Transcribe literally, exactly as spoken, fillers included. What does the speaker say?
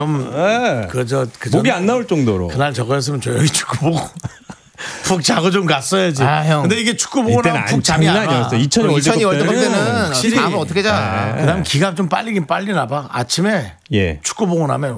좀 네. 그저 그 목이 안 나올 정도로. 그날 저거였으면 조용히 축구 보고 푹 자고 좀 갔어야지. 아, 형. 근데 이게 축구 보고 나면 푹 잠이 안 와. 아니었어. 이천이 이천이 월드컵 월드컵 때는 때는 확실히. 잠을 어떻게 자? 그다음 기가 좀 빨리긴 빨리나 봐. 아침에 예. 축구 보고 나면